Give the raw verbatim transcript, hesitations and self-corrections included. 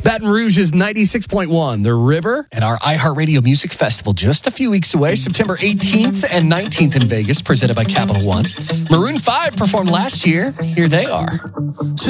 Baton Rouge is ninety-six point one. The River at our iHeartRadio Music Festival just a few weeks away, September eighteenth and nineteenth in Vegas, presented by Capital One. Maroon five performed last year. Here they are.